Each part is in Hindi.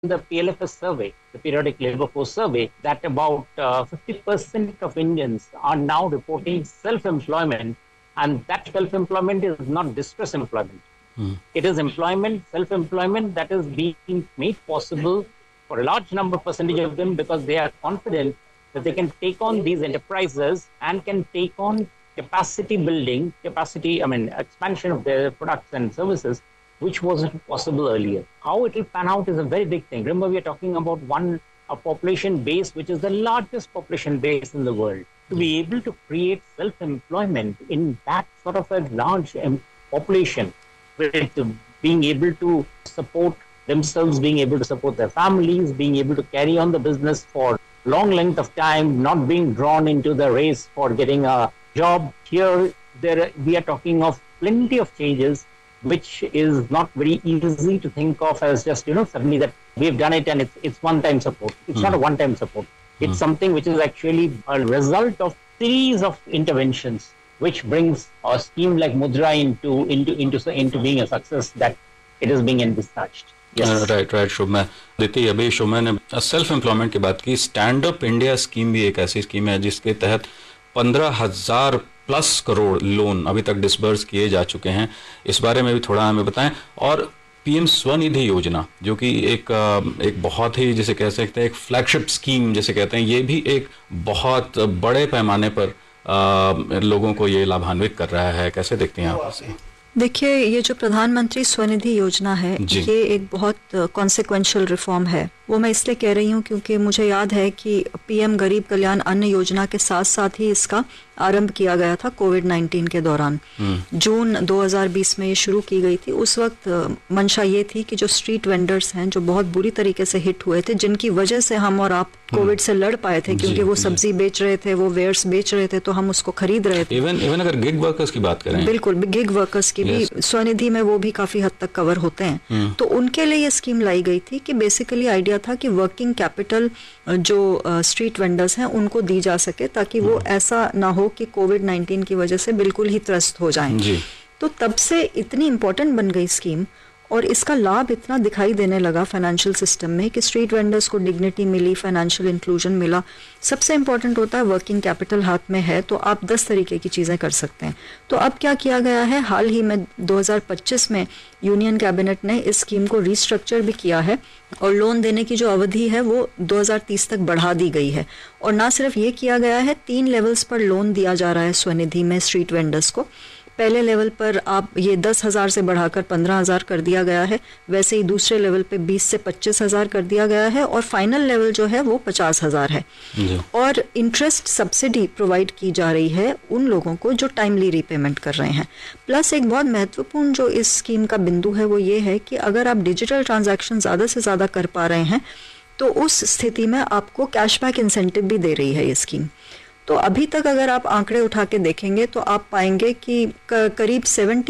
the PLFS survey, the Periodic Labor Force Survey, that about 50% of Indians are now reporting self-employment, and that self-employment is not distress employment. It is employment, self-employment that is being made possible for a large number percentage of them because they are confident that they can take on these enterprises and can take on capacity building, expansion of their products and services, which wasn't possible earlier. How it will pan out is a very big thing. Remember, we are talking about a population base, which is the largest population base in the world. To be able to create self-employment in that sort of a large population, with being able to support themselves, being able to support their families, being able to carry on the business for long length of time, not being drawn into the race for getting a job. Here, we are talking of plenty of changes, which is not very easy to think of as just, suddenly that we've done it and it's one-time support. It's not a one-time support. It's something which is actually a result of series of interventions, which brings a scheme like Mudra into being a success that it is being envisaged. Yes. Right शुभमय दीदी, अभी शुभमय ने सेल्फ एम्प्लॉयमेंट की बात की. स्टैंड अप इंडिया स्कीम भी एक ऐसी स्कीम है जिसके तहत 15,000 प्लस करोड़ लोन अभी तक डिसबर्स किए जा चुके हैं. इस बारे में भी थोड़ा हमें बताएं. और पीएम स्वनिधि योजना, जो कि एक बहुत ही जिसे कह सकते हैं एक फ्लैगशिप स्कीम जिसे कहते हैं, ये भी एक बहुत बड़े पैमाने पर लोगों को ये लाभान्वित कर रहा है. कैसे देखते हैं आप इसे? देखिए, ये जो प्रधानमंत्री स्वनिधि योजना है, ये एक बहुत कॉन्सिक्वेंशियल रिफॉर्म है. वो मैं इसलिए कह रही हूँ क्योंकि मुझे याद है कि पीएम गरीब कल्याण अन्न योजना के साथ साथ ही इसका आरंभ किया गया था कोविड-19 के दौरान. जून 2020 में ये शुरू की गई थी. उस वक्त मंशा ये थी कि जो स्ट्रीट वेंडर्स हैं, जो बहुत बुरी तरीके से हिट हुए थे, जिनकी वजह से हम और आप कोविड से लड़ पाए थे, क्योंकि वो सब्जी बेच रहे थे, वो वेयर्स बेच रहे थे, तो हम उसको खरीद रहे थे. इवन अगर गिग वर्कर्स की बात करें, बिल्कुल गिग वर्कर्स की भी स्वनिधि में वो भी काफी हद तक कवर होते हैं. तो उनके लिए ये स्कीम लाई गई थी कि बेसिकली आइडिया था कि वर्किंग कैपिटल जो स्ट्रीट वेंडर्स हैं उनको दी जा सके, ताकि वो ऐसा ना हो कि कोविड-19 की वजह से बिल्कुल ही त्रस्त हो जाएं. तो तब से इतनी इम्पोर्टेंट बन गई स्कीम, और इसका लाभ इतना दिखाई देने लगा फाइनेंशियल सिस्टम में कि स्ट्रीट वेंडर्स को डिग्निटी मिली, फाइनेंशियल इंक्लूजन मिला. सबसे इम्पोर्टेंट होता है वर्किंग कैपिटल हाथ में है तो आप 10 तरीके की चीज़ें कर सकते हैं. तो अब क्या किया गया है, हाल ही में 2025 में यूनियन कैबिनेट ने इस स्कीम को रीस्ट्रक्चर भी किया है, और लोन देने की जो अवधि है वो 2030 तक बढ़ा दी गई है. और ना सिर्फ ये किया गया है, 3 लेवल्स पर लोन दिया जा रहा है स्वनिधि में स्ट्रीट वेंडर्स को. पहले लेवल पर आप ये 10,000 से बढ़ाकर 15,000 कर दिया गया है. वैसे ही दूसरे लेवल पे 20 से 25,000 कर दिया गया है, और फाइनल लेवल जो है वो 50,000 है. और इंटरेस्ट सब्सिडी प्रोवाइड की जा रही है उन लोगों को जो टाइमली रीपेमेंट कर रहे हैं. प्लस एक बहुत महत्वपूर्ण जो इस स्कीम का बिंदु है वो ये है कि अगर आप डिजिटल ट्रांजैक्शन ज़्यादा से ज़्यादा कर पा रहे हैं तो उस स्थिति में आपको कैशबैक इंसेंटिव भी दे रही है ये स्कीम. तो अभी तक अगर आप आंकड़े उठा के देखेंगे तो आप पाएंगे कि करीब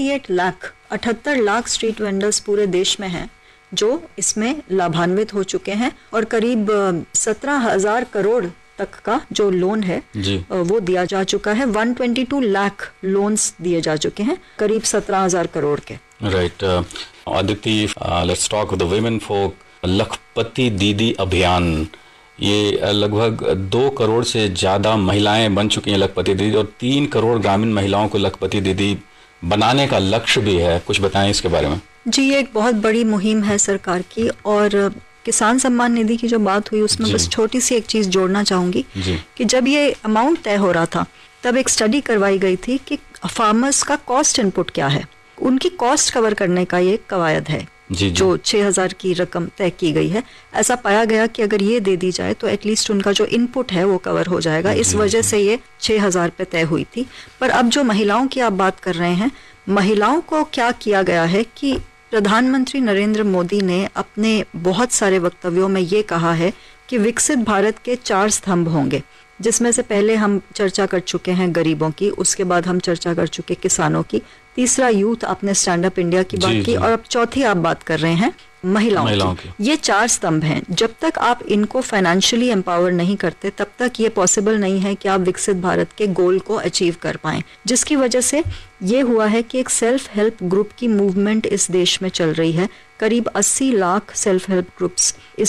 78 लाख स्ट्रीट वेंडर्स पूरे देश में हैं जो इसमें लाभान्वित हो चुके हैं, और करीब 17,000 करोड़ तक का जो लोन है वो दिया जा चुका है. 122 लाख लोन्स दिए जा चुके हैं, करीब 17,000 करोड़ के. Right Aditi, let's talk the women for लखपति दीदी अभियान. ये लगभग 2 करोड़ से ज़्यादा महिलाएं बन चुकी हैं लखपति दीदी, और 3 करोड़ ग्रामीण महिलाओं को लखपति दीदी बनाने का लक्ष्य भी है. कुछ बताएं इसके बारे में. जी, ये एक बहुत बड़ी मुहिम है सरकार की. और किसान सम्मान निधि की जो बात हुई उसमें बस छोटी सी एक चीज़ जोड़ना चाहूँगी कि जब ये अमाउंट तय हो रहा था तब एक स्टडी करवाई गई थी कि फार्मर्स का कॉस्ट इनपुट क्या है. उनकी कॉस्ट कवर करने का ये कवायद है जो 6,000 की रकम तय की गई है. ऐसा पाया गया कि अगर ये दे दी जाए तो एटलीस्ट उनका जो इनपुट है वो कवर हो जाएगा. इस वजह से ये 6,000 पे तय हुई थी. पर अब जो महिलाओं की आप बात कर रहे हैं, महिलाओं को क्या किया गया है कि प्रधानमंत्री नरेंद्र मोदी ने अपने बहुत सारे वक्तव्यों में ये कहा है कि विकसित भारत के 4 स्तंभ होंगे, जिसमें से पहले हम चर्चा कर चुके हैं गरीबों की, उसके बाद हम चर्चा कर चुके किसानों की, तीसरा यूथ, आपने स्टैंड अप इंडिया की बात की, और अब चौथी आप बात कर रहे हैं महिलाओं की. ये 4 स्तंभ हैं. जब तक आप इनको फाइनेंशियली एम्पावर नहीं करते तब तक ये पॉसिबल नहीं है कि आप विकसित भारत के गोल को अचीव कर पाएं. जिसकी वजह से ये हुआ है कि एक सेल्फ हेल्प ग्रुप की मूवमेंट इस देश में चल रही है. करीब 80 लाख सेल्फ हेल्प ग्रुप्स इस